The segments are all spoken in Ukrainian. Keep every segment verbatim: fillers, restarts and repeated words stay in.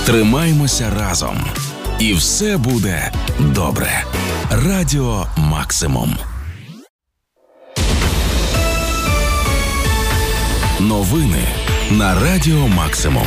Тримаймося разом. І все буде добре. Радіо Максимум. Новини на Радіо Максимум.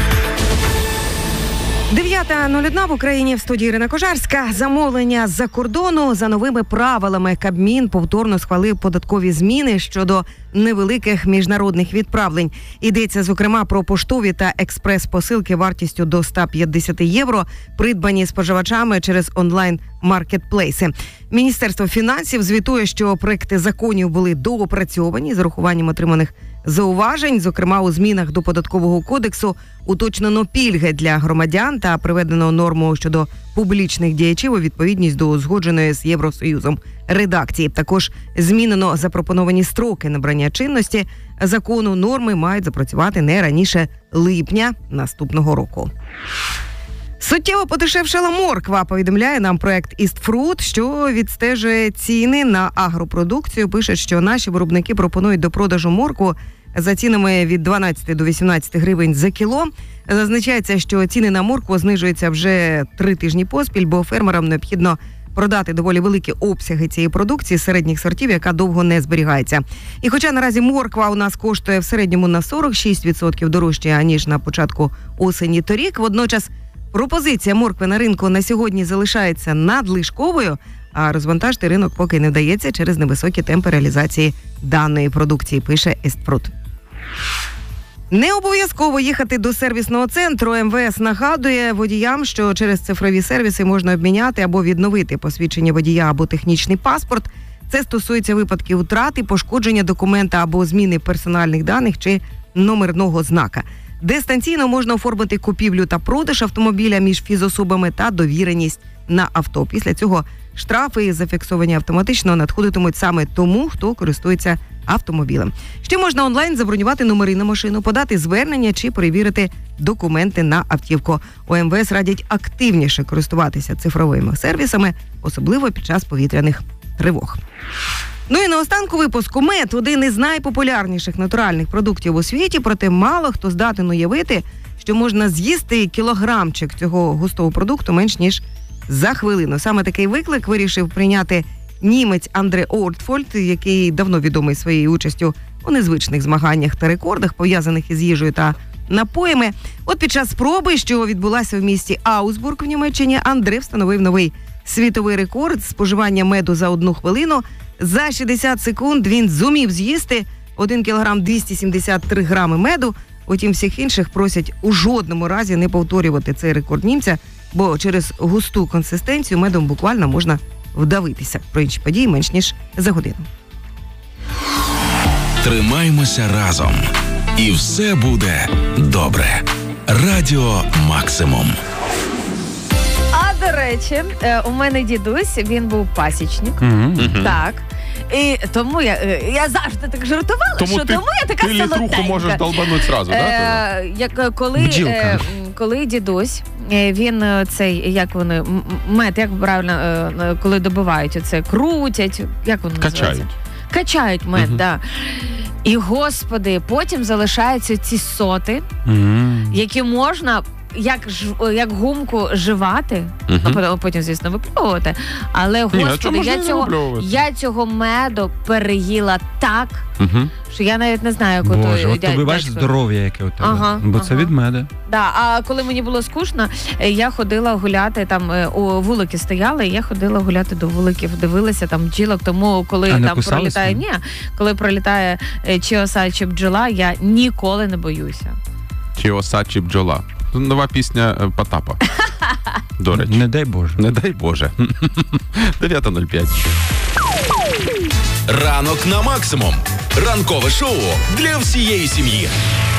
дев'ята нуль один в Україні, в студії Ірина Кожарська. Замовлення з-за кордону. За новими правилами Кабмін повторно схвалив податкові зміни щодо невеликих міжнародних відправлень. Йдеться, зокрема, про поштові та експрес-посилки вартістю до сто п'ятдесят євро, придбані споживачами через онлайн-маркетплейси. Міністерство фінансів звітує, що проекти законів були доопрацьовані з урахуванням отриманих зауважень. Зокрема, у змінах до Податкового кодексу уточнено пільги для громадян та приведено норму щодо публічних діячів у відповідність до узгодженої з Євросоюзом редакції. Також змінено запропоновані строки набрання чинності закону. Норми мають запрацювати не раніше липня наступного року. Суттєво подешевшала морква, повідомляє нам проект «Істфрут», що відстежує ціни на агропродукцію. Пише, що наші виробники пропонують до продажу моркву за цінами від дванадцяти до вісімнадцяти гривень за кіло. Зазначається, що ціни на моркву знижуються вже три тижні поспіль, бо фермерам необхідно продати доволі великі обсяги цієї продукції середніх сортів, яка довго не зберігається. І хоча наразі морква у нас коштує в середньому на сорок шість відсотків дорожче, ніж на початку осені торік, водночас пропозиція моркви на ринку на сьогодні залишається надлишковою, а розвантажити ринок поки не вдається через невисокі темпи реалізації даної продукції, пише «Істфрут». Не обов'язково їхати до сервісного центру. ем ве ес нагадує водіям, що через цифрові сервіси можна обміняти або відновити посвідчення водія або технічний паспорт. Це стосується випадків втрати, пошкодження документа або зміни персональних даних чи номерного знака. Дистанційно можна оформити купівлю та продаж автомобіля між фізособами та довіреність на авто. Після цього штрафи, зафіксовані автоматично, надходитимуть саме тому, хто користується автомобілем. Ще можна онлайн забронювати номери на машину, подати звернення чи перевірити документи на автівку. У ем ве ес радять активніше користуватися цифровими сервісами, особливо під час повітряних тривог. Ну і наостанку випуску. Мед – один із найпопулярніших натуральних продуктів у світі, проте мало хто здатен уявити, що можна з'їсти кілограмчик цього густого продукту менш ніж за хвилину. Саме такий виклик вирішив прийняти німець Андре Ортфольд, який давно відомий своєю участю у незвичних змаганнях та рекордах, пов'язаних із їжею та напоями. От під час спроби, що відбулася в місті Аусбург в Німеччині, Андре встановив новий світовий рекорд споживання меду за одну хвилину. За шістдесят секунд він зумів з'їсти один кілограм двісті сімдесят три грами меду. Утім, всіх інших просять у жодному разі не повторювати цей рекорд німця, бо через густу консистенцію медом буквально можна вдавитися. Про інші події менш ніж за годину. Тримаймося разом. І все буде добре. Радіо Максимум. А, до речі, у мене дідусь, він був пасічник. Mm-hmm. Так. І тому я, я завжди так жартувала, тому що ти, тому я така ти солоденька. Ти літруху можеш долбануть зразу, е, так? Як коли, е, коли дідусь, він цей, як вони, мед, як правильно, коли добивають оце, крутять, як воно називається? Качають. Качають мед, так. Uh-huh. Да. І, господи, потім залишаються ці соти, uh-huh. які можна як, як гумку жевати, uh-huh. а потім, звісно, випльовувати. Але, господи, Ні, я, цього, я цього меду переїла так, uh-huh. що я навіть не знаю, як ото... Боже, от тобі бачиш здоров'я, яке у тебе. Ага, бо ага. це від меду. Да, а коли мені було скучно, я ходила гуляти, там у вулики стояли, і я ходила гуляти до вуликів, дивилася там бджілок, тому коли а там пролітає, ні, коли пролітає чи оса, чи бджола, я ніколи не боюся. Чи оса, чи бджола. Нова пісня Потапа. До речі. Не дай Боже. Не дай Боже. дев'ята нуль п'ять. Ранок на максимум. Ранкове шоу для всієї сім'ї.